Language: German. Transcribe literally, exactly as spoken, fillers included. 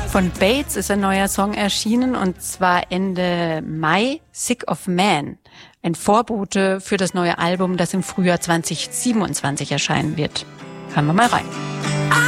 Von Bates ist ein neuer Song erschienen, und zwar Ende Mai, Sick of Man. Ein Vorbote für das neue Album, das im Frühjahr zwanzig siebenundzwanzig erscheinen wird. Hören wir mal rein.